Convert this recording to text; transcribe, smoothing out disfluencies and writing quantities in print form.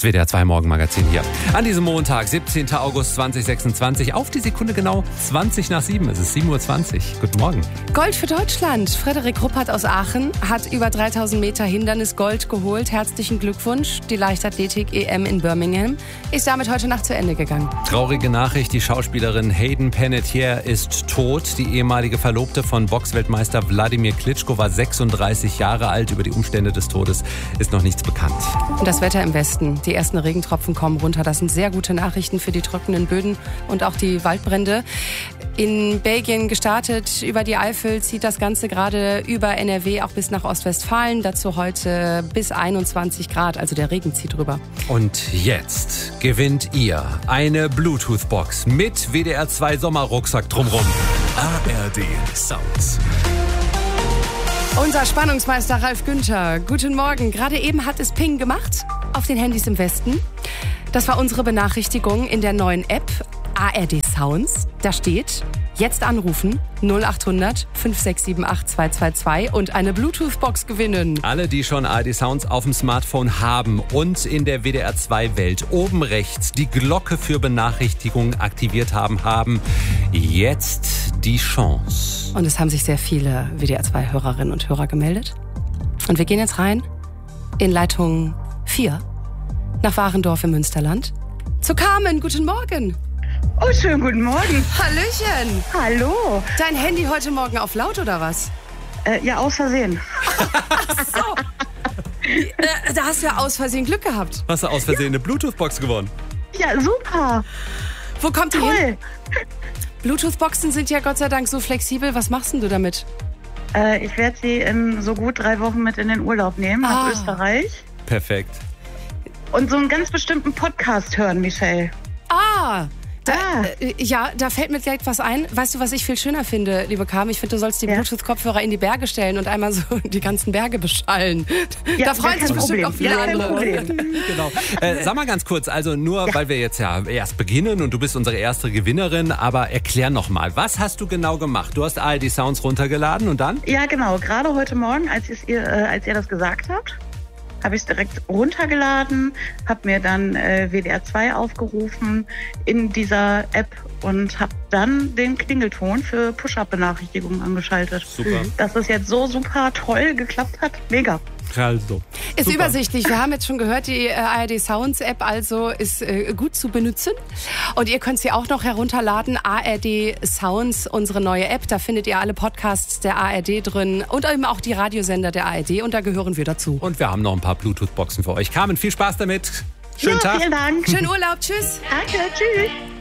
Das WDR 2 Morgenmagazin hier. An diesem Montag, 17. August 2026, auf die Sekunde genau 20 nach 7. Es ist 7.20 Uhr. Guten Morgen. Gold für Deutschland. Frederik Ruppert aus Aachen hat über 3000 Meter Hindernisgold geholt. Herzlichen Glückwunsch. Die Leichtathletik-EM in Birmingham ist damit heute Nacht zu Ende gegangen. Traurige Nachricht, die Schauspielerin Hayden Panettiere ist tot. Die ehemalige Verlobte von Boxweltmeister Wladimir Klitschko war 36 Jahre alt. Über die Umstände des Todes ist noch nichts bekannt. Und das Wetter im Westen. Die ersten Regentropfen kommen runter. Das sind sehr gute Nachrichten für die trockenen Böden und auch die Waldbrände. In Belgien gestartet, über die Eifel zieht das Ganze gerade über NRW auch bis nach Ostwestfalen. Dazu heute bis 21 Grad, also der Regen zieht rüber. Und jetzt gewinnt ihr eine Bluetooth-Box mit WDR 2 Sommerrucksack drumrum. ARD Sounds. Unser Spannungsmeister Ralf Günther, guten Morgen. Gerade eben hat es Ping gemacht auf den Handys im Westen. Das war unsere Benachrichtigung in der neuen App ARD Sounds. Da steht, jetzt anrufen 0800 5678 222 und eine Bluetooth-Box gewinnen. Alle, die schon ARD Sounds auf dem Smartphone haben und in der WDR 2 Welt oben rechts die Glocke für Benachrichtigungen aktiviert haben jetzt die Chance. Und es haben sich sehr viele WDR 2 Hörerinnen und Hörer gemeldet. Und wir gehen jetzt rein in Leitung 4 nach Warendorf im Münsterland. Zu Carmen, guten Morgen. Oh, schönen guten Morgen. Hallöchen. Hallo. Dein Handy heute Morgen auf laut oder was? Ja, aus Versehen. Ach so. Da hast du ja aus Versehen Glück gehabt. Hast du aus Versehen eine Bluetooth-Box gewonnen? Ja, super. Wo kommt die Toll. hin? Bluetooth-Boxen sind ja Gott sei Dank so flexibel. Was machst denn du damit? Ich werde sie in so gut 3 Wochen mit in den Urlaub nehmen, nach Österreich. Perfekt. Und so einen ganz bestimmten Podcast hören, Michelle. Da fällt mir gleich was ein. Weißt du, was ich viel schöner finde, liebe Carmen? Ich finde, du sollst die Bluetooth-Kopfhörer in die Berge stellen und einmal so die ganzen Berge beschallen. Ja, da freuen sich bestimmt auch viele andere. Genau. Sag mal ganz kurz, also nur weil wir jetzt ja erst beginnen und du bist unsere erste Gewinnerin, aber erklär nochmal, was hast du genau gemacht? Du hast ARD Sounds runtergeladen und dann? Ja, genau. Gerade heute Morgen, als ihr das gesagt habt, habe ich es direkt runtergeladen, habe mir dann WDR 2 aufgerufen in dieser App und habe dann den Klingelton für Push-Up-Benachrichtigungen angeschaltet. Super. Dass es jetzt so super toll geklappt hat, mega. Also. Ist Super. Übersichtlich. Wir haben jetzt schon gehört, die ARD Sounds App also ist gut zu benutzen. Und ihr könnt sie auch noch herunterladen. ARD Sounds, unsere neue App. Da findet ihr alle Podcasts der ARD drin und eben auch die Radiosender der ARD. Und da gehören wir dazu. Und wir haben noch ein paar Bluetooth-Boxen für euch. Carmen, viel Spaß damit. Schönen Tag. Vielen Dank. Schönen Urlaub. Tschüss. Danke, tschüss.